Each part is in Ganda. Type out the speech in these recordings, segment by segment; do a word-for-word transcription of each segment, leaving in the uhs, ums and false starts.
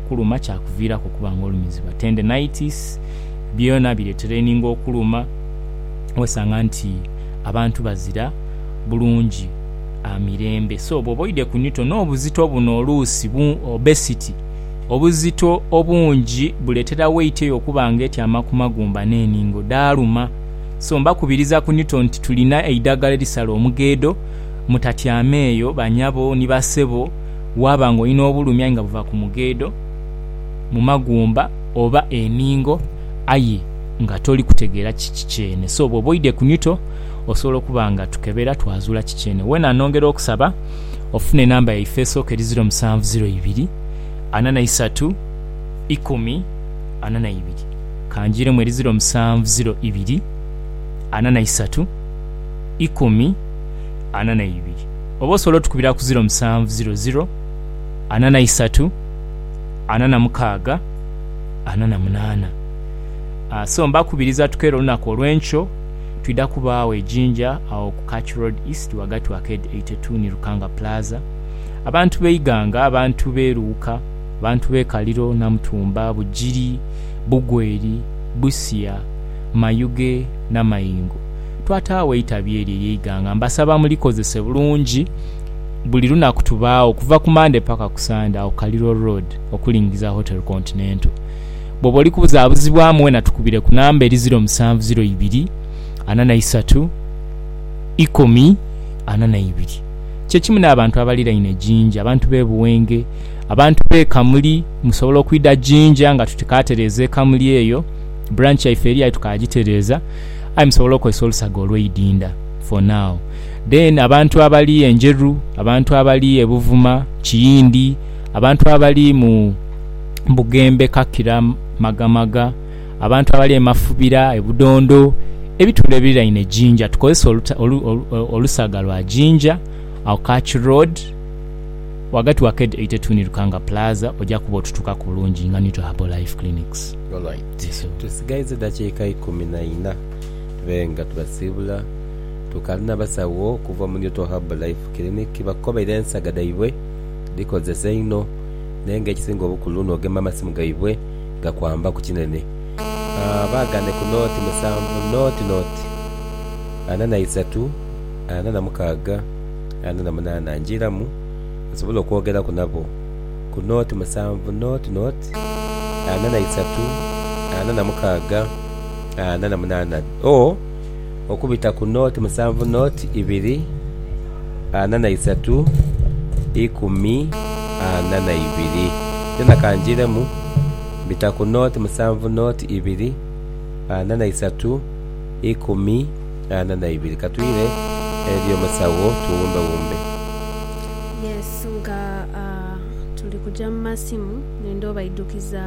okuluma kyakuviirako kubanga olumizibwa. Tendinitis byonna bireetereninga okuluma, wesanga nti abantu bazira bulungi amirembe. So bw'oba oyidde ku Newton n'obuzito buno oluusi obesity, obuzito obungi buleetera weight eyo okubanga etyama ku magumba n'eningo daaluma. So mbakubiriza ku Newton nti tulina eddagala erisala omugeedo, mutatyame eyo banyabo ni basebo waba nga olina obulumi nga buva ku mugeedo mu magumba oba eningo aye nga toli kutegeera kiki kyene. So bw'oba oyidde ku Newton osobola okuba nga tukebera twazuula kikyene. Wena nongera okusaba ofune enamba yaife esooka eri zero seven zero two ana na isatu ikumi ana na ibiri, kanjiremu eri zero seven zero two ana na isatu ikumi ana na ibiri, oba osobola otukubira ku zero seven zero zero ana na isatu ana na mukaaga ana na munaana. Uh, so mbakubiriza tukeera olunaku olw'enkyo twida kubaawo ejinja awo ku Catch Road East wagati wa K D eighty-two ni Rukanga Plaza. Abantu beiganga, abantu beruuka, abantu bekaliro Namutumba, Bugiri, Bugweri, Busia, Mayuge na Mayingo twataawo eitabye eri yeiganga. Mbasaba mulikozese bulungi buli lunaku tubaawo kuva ku Monday paka ku Sunday awo Kaliro Road okulingiza Hotel Continental. Bw'oba oli kubuzaabuzibwamu wena tukubire ku namba eri zero seven zero two ana na isatu ikumi ana na ibiri. Kyekimu n'abantu abaliraine jinja, abantu b'ebuwenge, abantu b'ekamuli musobola okwida jinja nga tutikatereze kamuli eyo branch yaife eri tukagitereza ayi musobola okozesa olusaga olw'eidinda for now. Then abantu abali enjeru, abantu abali ebuvuma, Kiyindi, abantu abali mu Bugembe, Kakira, Magamaga, abantu abali emafubira, ebudondo, ebitundu ebiriraine jinja tukozesa olusaga lwa jinja au Catch Road wagati wa K D eighty-two ni Rukanga Plaza ojja kuba otutuka ku bulungi nga Newton Herbal Life Clinics. Alright. So, tusigaize dakiika ikumi na ina tubenga tubasibula tukalina basawo kuva mu Newton Herbal Life Clinic bakobaire ensaga daibwe likozesa ino nenge ekisinga obukulu n'ogema amasimu gaibwe gakwamba ku kinene. Uh, bagane ku noti musanvu noti noti ana na isatu ana na mukaaga ana na munana njiramu osobola okwogera ku nabo ku noti musanvu noti noti ana na isatu ana na mukaaga ana na munana o okubita ku noti musanvu noti ibiri ana na isatu ikumi ana na ibiri tena kanjiremu bita ku noti musanvu noti ibiri ana na isatu ikumi ana na ibiri katwire eriyo masawo tuwumbe wumbe. Yes nga uh, tuli kuja mu masimu nendo baidukiza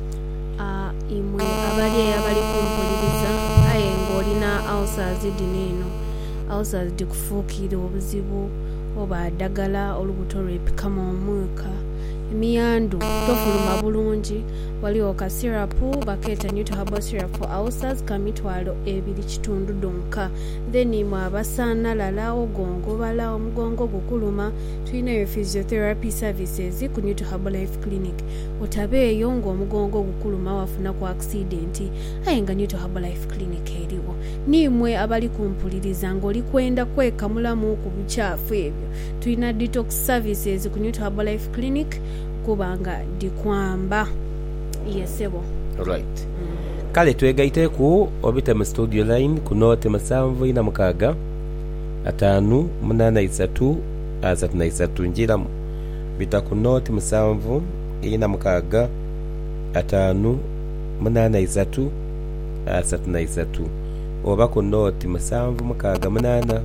uh, imwe abali abali kumpuliriza aye ngolina ulcers dineno ulcers dikufuukira obuzibu oba ddagala olubuto lwepikama omweka emiyandu tofuluma bulungi waliwo ka sirapu baketa Newton Herbal Syrup for ulcers kamitwalo ebiri kitundu donka. Then imwe abasaana lala ogongo bala omugongo gukuluma tulina physiotherapy services ku Newton Herbal Life Clinic. Otabeeyo ng'omugongo gukuluma wafuna ku accident aye nga Newton Herbal Life Clinic eriwo. Nimwe abali kumpuliriza ng'oli kwenda kwekamulamu ku bucaafu ebyo tulina detox services ku Newton Herbal Life Clinic kubanga dikwamba yesebo. Alright. Mm. Kale twegaite ku obita mu studio line ku note musanvu ina mukaaga atanu munana isatu asatu na isatu njiramu bita ku note musanvu ina mukaaga atanu munana isatu asatu na isatu oba ku note musanvu mukaaga munana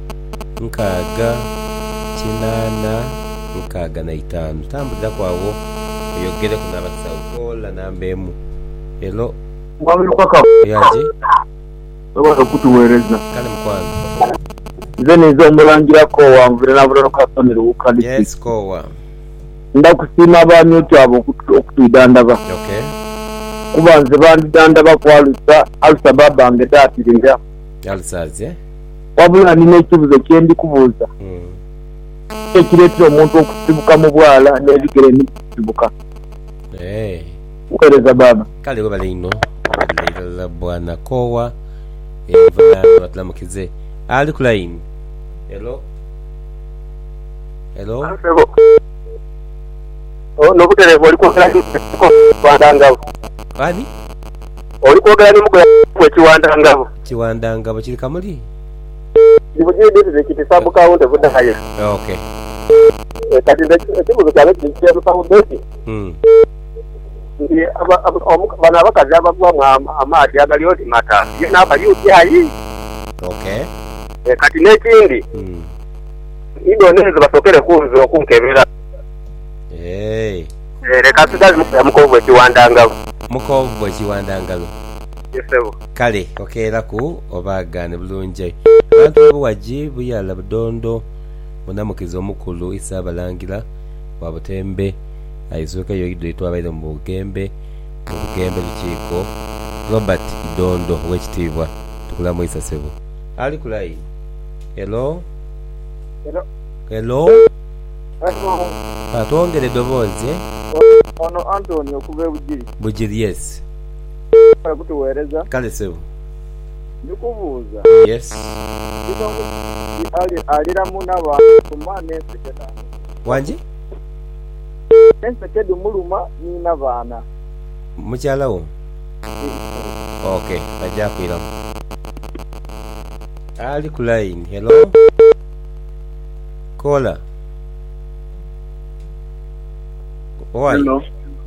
nkaaga kinana nkaaga na itanu tambulira kwawo yogere kuna basawo na mbemu. Hello mwabiro kwaka yaje baba kutuwereza kale mkwano zene zo murangira ko wamvira naburo kasonero ukandi. Yes ko wa ndakusima abanyu twabo okutidandaba. Okay kubanze bandidandaba kwalusa alsa babange datirira alsaze wabula nine ekibuzo kyendi kubuuza. mm. ekireetera omuntu okusibuka mu bwala n'ebigere n'ekusibuka Eh. Ueleza baba. Kale baba lino. La bwana kowa. Eh vana watlamukize. Ali ku line. Hello. Hello. Oh no kutereva oli kwogera ni Kiwandangabo. Ani? Oli kwogera ni mugoya kwe Kiwandangabo. Kiwandangabo kiri kamuli? Ibuje ndise kiti sabu kaunte buda haye. Okay. Kati ndeke kibuzo cyane kigiye mu foundation. Mm. Ndi aba bana bakazi abagwa amadi agalioti mata. Yena aba yuti hayi. Okay. E kati nekindi. Mm. Indo neze basokere kunzo kunkebera. Hey. Eh reka sidazi mukobwe Kiwandangabo. Mukobwe Kiwandangabo. Yesebo. Kale okera ku obagane bulunje. Abantu bwaji buyala budondo munamukizo omukulu isabalangira wa Butembe aizuka yoyido itwabaire mu Bugembe mu Bugembe lukiko Robert Idondo wekitibwa tukula mu isasebo ali kulai. Hello. Hello. Hello. Hello. Patongere dobozi eh? Ono Anthony okuve bujiri. Bujiri yes. Para kutuwereza. Kale sebo. Ndikubuza. Yes. Ali alira munaba kumane sekeda. Wanje? Sekeda muluma ni nabana. Mukyalawo. Okay, aja kwira. Ali ku line. Hello. Kola. Oi. Hello.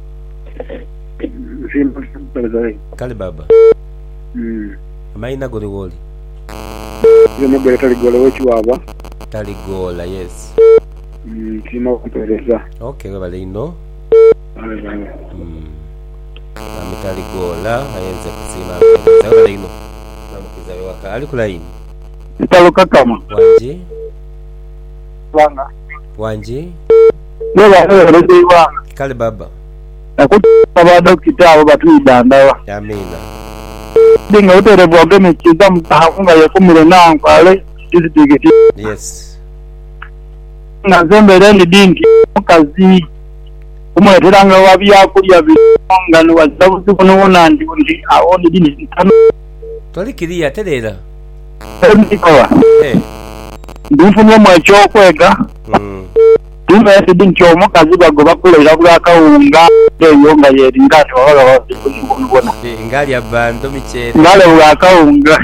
Simple simple. Kale baba. Mm. Maina goli goli. Yone bere tali gola wechiwaba. Tali gola yes. Mm, kima kupereza. Okay, baba lino. Ale bale. Mm. Ami tali gola ayenze kusima pereza baba lino. Namukiza waka ali ku line. Italuka kama. Wanje. Wanga. Wanje. Neba rede wanga. Kale baba. Akuti baba dokita abo batwidandawa. Amina. Dinga utere bwage mekiza mutahafunga yakumire nankwale district. Yes. Nazembere ndi dinki mukazi umweteranga wabya kulya bisonga ni wazabuzi kunona ndi ndi aoni dini tano. Toli kiriya terera. Ndikowa. Eh. Ndumfunye mwacho kwega. Mm. Duma yati dinki omukazi bagoba kulera bwakawunga eyonga yeri ngati wabaga basibona. Ngali abando michele. Ngale bwakawunga.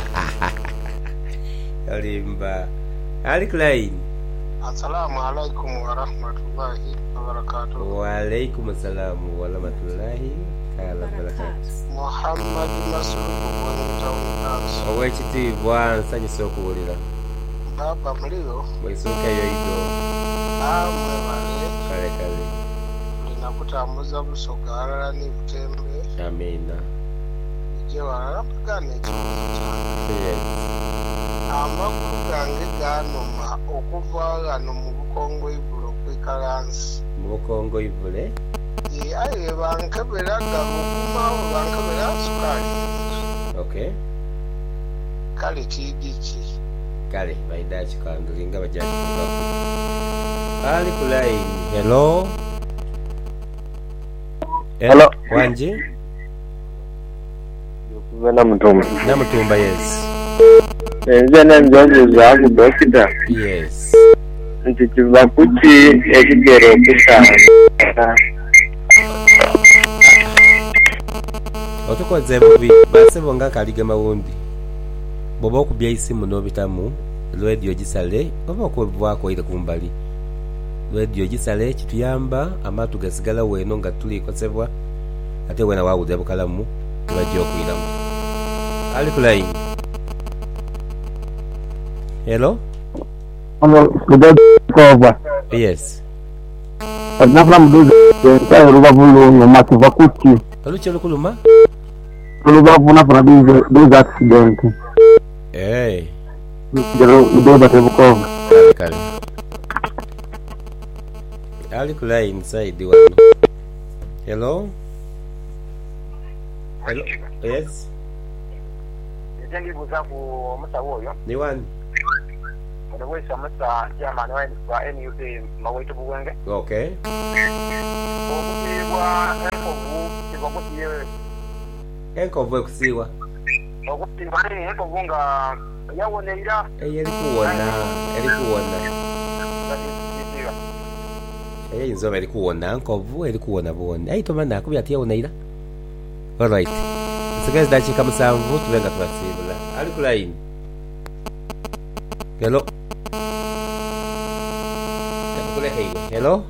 Alimba. Ali Klein. Assalamu alaikum wa rahmatullahi wa barakatuh. Wa alaikum assalam wa rahmatullahi wa barakatuh. Muhammad Masruku wa mtawunas. Owe chiti bwana sanyi sokuulira. Baba mlio. Mwesuka yoido. Amwe bale. Kale kale. Linakutambuza busogarara ni Butembe. Amina. Je warabagane cyane. Yes. Amakuru gange ganoma okuva gano mu Bukongo ibulo kwikaransi. Mu Bukongo ibule. Ye aye bankabera gakuma bankabera sukali. Okay. Kale kidiki. Kale baida chikandulinga bajaji kugaku. Ali kulai. Hello. Hello. Wanje. Yokubena mutumba. Na mutumba yes. Enzena njonjo za ku dokita. Yes. Nti kiva kuki ekigero kisa. Otukoze bubi basebo nga kaliga mawundi. Bobo okubya isimu no bitamu radio gisale oba okubwako ile kumbali. Radio gisale kituyamba amatu gasigala weno nga tuli kosebwa ate wena wawuze bukalamu baje okuyiramu. Ali kulai. Hello? Ano kudo kova. Yes. Nafla mduze kwa rubabulu no matuva kuti. Oluche lukuluma? Rubavu na funa duze duze accident. Eh. Jero udoba tebukova. Kale kale. Ali kulai inside wano. Hello? Hello? Yes. Ejengi buzaku musawo yo. Ni one. Ono wesa masa chairman wa N U D mawaito bugwenge. Okay. Obuye okusiibwa enkovu kiva kutiye enkovu ekusiibwa okusiibwa naye enkovu nga yawoneera eyo erikuwona erikuwona eyo eyinza oba erikuwona nkovu erikuwona buwoni ayi toma nakubya ati yawoneera alright sigazi dakiika musanvu tube nga tubasiibula ali ku layini hello hello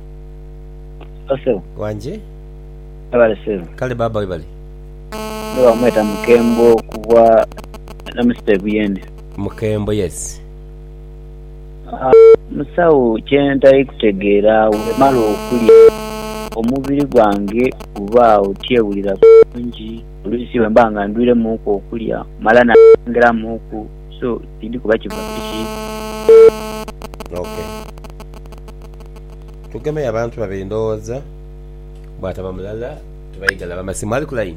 Ose wanje abale seven kale baba webali ndo amweta mukembo kuwa na Mister Buyende mukembo yes uh, musawo kyenta ikutegeera wemala okulya omubiri gwange kuba otyewulira bulungi oluusi wemba nga ndwire muku okulya mala nangera muku so tindi kuba kiva piki okay tugeme abantu babiri ndowooza bwataba mulala tubayigala bamasimu ali ku layini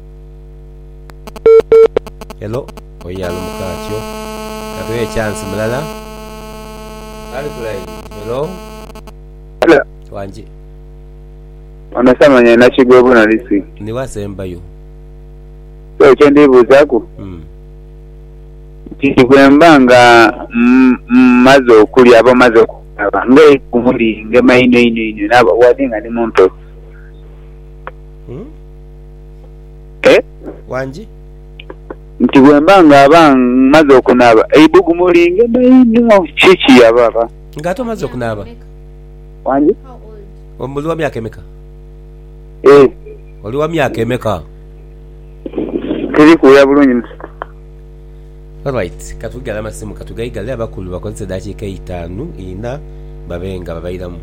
hello oyalo mukatyo katuwe echansi mulala ali ku layini hello Hello. wanje onasamanya nakigwe bunalisi niwasembayo so ekyendibuuzaku mm. nti bwemba nga mmaze okulya aba maze okulaba ngaekumulinga maino ino ino naba wadi nga ni muntu mm? eh? wanje nti bwemba nga aba mmaze okunaba eibugumulinga maino kiki yababa ngate omaze okunaaba wanje omuli wa myaka emeka eh oli wa myaka emeka kiri kuya bulungi alright katugala amasimu katugayigale abakulu bakozese dakiika itaano ina babenga babairamu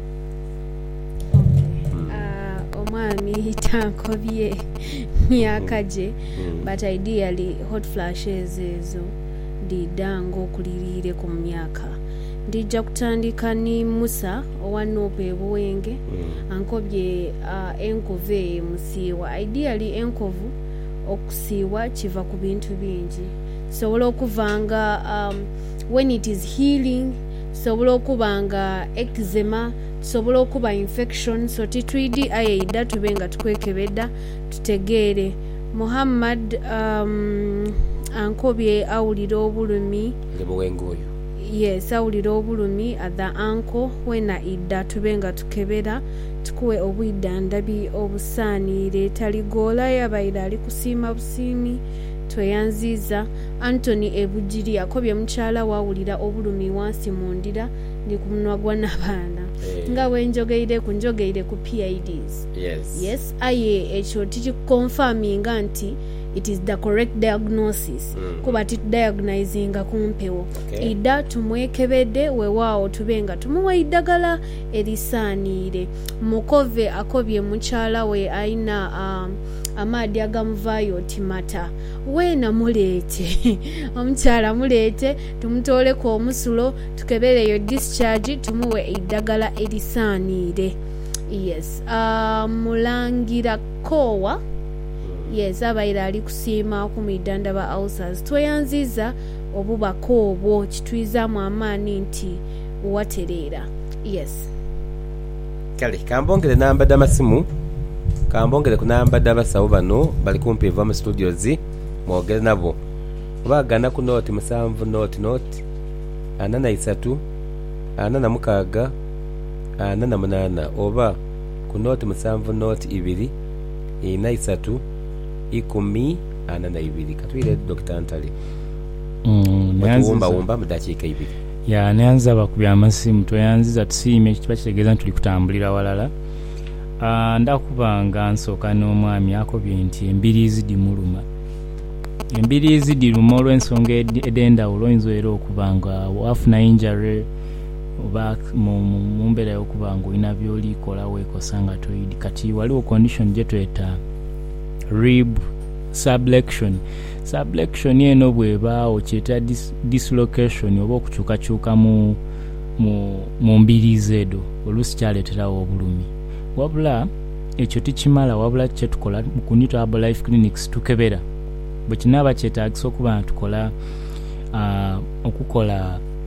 omwami tankobye myaka gye but ideally hot flashes ezo ndidanga okuliriire ku myaka ndijja kutandika ni Musa owanopa ebuwenge ankobye uh, enkovu eyo musiiwa ideally enkovu okusiiwa kiva ku bintu bingi sobola okuvanga um, when it is healing sobola okubanga eczema sobola okuba infection so titwidi ayeida tube nga tukwekebedda tutegeere Muhammad um, ankobye awulira obulumi ebuwengoyo yes awulira obulumi at the ankle wena idda tube nga tukebera tukuwe obwiddandabi obusaaniire taligoola yabaira ali kusiima busiimi tweyanziza Anthony ebujiri akobye mukyala wawulira obulumi wansi mu ndira ndi ku munwa gwa nabaana hey. nga wenjogeire ku njogeire ku P I Ds yes, yes aye ekyo tikikonfaminga nti it is the correct diagnosis mm. kuba titudiagnosinga kumpewo okay. idda tumwekebedde wewaawo tube nga tumuwa iddagala erisaaniire mukove akobye mukyala we ayina um, amaadi agamuvaayo timata weena muleete omukyala muleete tumutooleko omusulo tukebereyo discharge tumuwe iddagala erisaaniire yes uh, mulangira koowa yes abaira ali kusiima ku midandaba ulcers tweyanziza obubako obwo kitwizaamu amaani nti watereera yes kale kambongere namba damasimu kambongere ku namba dabasawo bano bali kumpi eva mu studios mwogere nabo bagana ku noti musanvu noti noti ana na isatu ana na mukaaga ana na munana oba ku noti musanvu noti ibiri ina isatu ikumi ana na ibiri katwire Doctor Antali mm nyanza wumba mudakiika ibiri ya nyanza bakubya amasimu twayanziza tusiime kiba kitegeeza tuli kutambulira walala uh, ndakubanga nsooka n'omwami akobye nti embiriizi dimuluma embiriizi diruma olw'ensonga ed'endawulo oyinza era okubanga wafuna injury oba mu mbeera y'okubanga olina by'olikola weekosanga toyidi kati waliwo condition gye tweta rib subluxation subluxation eno bwebaawo kyeta dis, dislocation oba okukyukakyuka mu, mu, mu mbiriizi edo oluusi kyaleeterawo obulumi wabula ekyo tikimala wabula kyetukola ku Nito Herbal Life Clinics tukebera bwe kinaaba kyetaagisa okuba nga tukola uh, okukola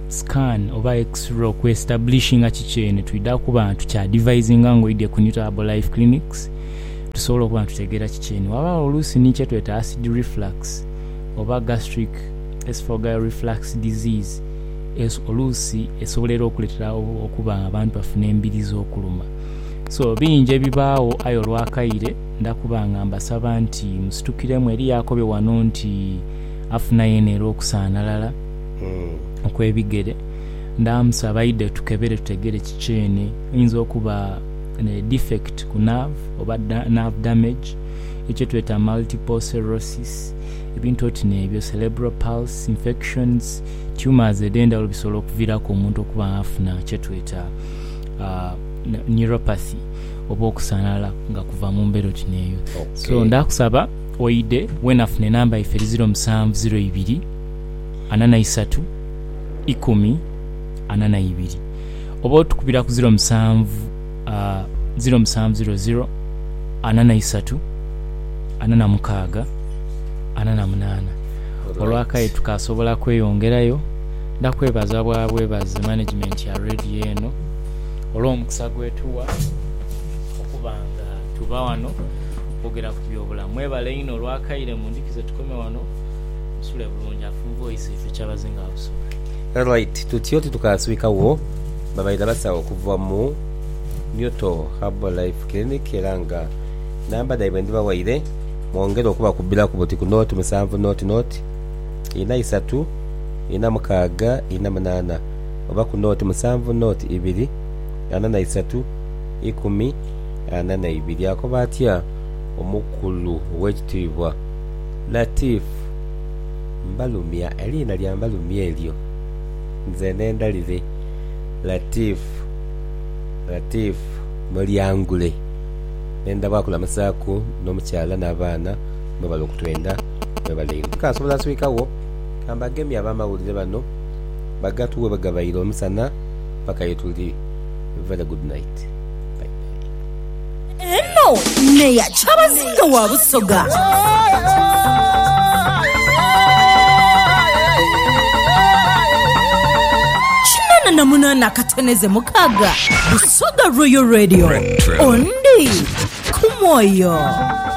scan oba x-ray okwe-establishinga kikyene tuidda ku bantu kya devisinga ng'oyidde ku Newtown Life Clinics tusobola okuba ntutegeera kikyene waba oluusi ni kyetweta acid reflux oba gastric esophageal reflux disease es oluusi esobolera okuleetera okuba abantu bafuna embiri z'okuluma so bingi ebibaawo ayo olwakaire ndakubanga mbasaba nti musitukiremu eri Yakobe wano nti afuna yenera okusaanalala mm. okwebigere ndamusaba ayidde tukebere tutegere kikyene oyinza okuba ne defect ku nerve oba da, nerve damage ekyo tweta multiple sclerosis ebintu oti nebyo cerebral pulse infections tumors edenda olubisobola okuviirako omuntu okuba afuna kyetweta uh, neuropathy oba okusaanala nga kuva mu mbeera oti neeyo okay. So ndakusaba oyide wenafuna enamba yaffe zero seven zero two ana na isatu ikumi ana na ibiri oba otukubira ku zero seven uh, zero seven zero zero ana na isatu ana na mukaaga ana na munana olwakaye tukasobola kweyongerayo ndakwebaza bwabwebaza management ya radio eno olw'omukisa gwetuwa okubanga tuba wano okugera ku byobulamu mwebale ino olwakaire mu ndikize tukome wano nsule bulungi afunva voice ife kyabazinga abusobola. Alright, tutiyoti tukasubikawo babaira basawo okuva mu Newtown Herbal Life Clinic era nga namba daibe ndibawaire mwongere okuba kubira ku boti ku note musanvu note note ina isatu ina mukaaga ina munana oba ku note musanvu note ibiri ana na isatu ikumi ana na ibiri ako batya omukulu wekitibwa Latif Mbalumya elina lya Mbalumya elyo nze nendalire Latif Latif Mulyangule nenda bakula masaku n'omukyala n'abaana mwebala okutwenda mwebala tukasobola swikawo kamba gemi abamawulire bano bagatuwe bagabayira omusana paka yetuli very good night bye bye. Eno neya chabazinga wa Busoga chinana na munana kateneze mukaga Busoga Royal Radio ondi kumoyo.